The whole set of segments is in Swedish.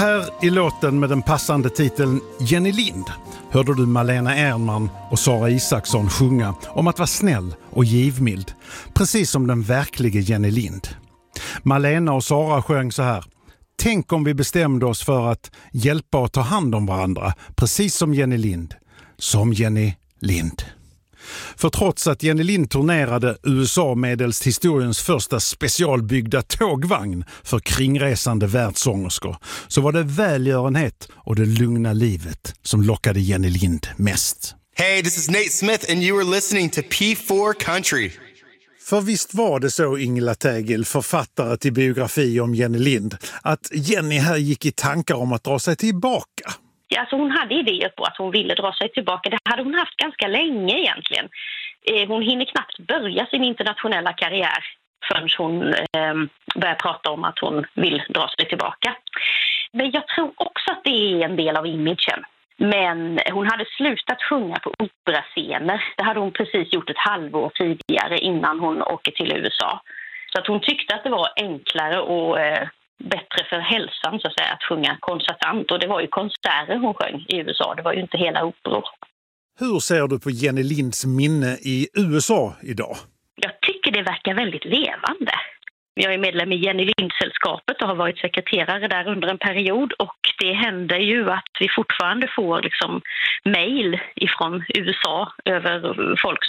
Här i låten med den passande titeln Jenny Lind hörde du Malena Ernman och Sara Isaksson sjunga om att vara snäll och givmild, precis som den verkliga Jenny Lind. Malena och Sara sjöng så här: tänk om vi bestämde oss för att hjälpa och ta hand om varandra, precis som Jenny Lind. Som Jenny Lind. För trots att Jenny Lind turnerade USA medelst historiens första specialbyggda tågvagn för kringresande världssångerskor, så var det välgörenhet och det lugna livet som lockade Jenny Lind mest. Hey, this is Nate Smith and you are listening to P4 Country. För visst var det så, Ingela Tägel, författare till biografi om Jenny Lind, att Jenny här gick i tankar om att dra sig tillbaka. Ja, alltså hon hade idéer på att hon ville dra sig tillbaka. Det hade hon haft ganska länge egentligen. Hon hinner knappt börja sin internationella karriär förrän hon börjar prata om att hon vill dra sig tillbaka. Men jag tror också att det är en del av imagen. Men hon hade slutat sjunga på operascener. Det hade hon precis gjort ett halvår tidigare innan hon åker till USA. Så att hon tyckte att det var enklare och bättre för hälsan så att säga att sjunga konsertant. Och det var ju konserter hon sjöng i USA. Det var ju inte hela operor. Hur ser du på Jenny Linds minne i USA idag? Jag tycker det verkar väldigt levande. Jag är medlem i Jenny Lind-sällskapet och har varit sekreterare där under en period. Och det händer ju att vi fortfarande får liksom mejl ifrån USA över folk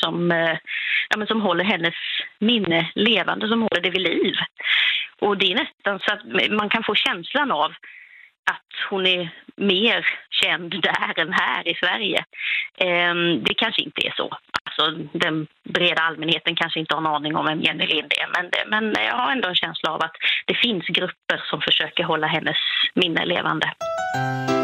som håller hennes minne levande, som håller det vid liv. Och det är nästan så att man kan få känslan av att hon är mer känd där än här i Sverige. Det kanske inte är så. Alltså, den breda allmänheten kanske inte har en aning om vem Jenny Lind är. Men jag har ändå en känsla av att det finns grupper som försöker hålla hennes minne levande.